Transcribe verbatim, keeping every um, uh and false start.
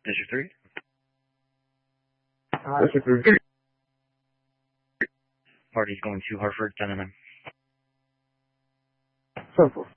District three? Uh, District three. Party's going to Hartford, ten M M. Circle.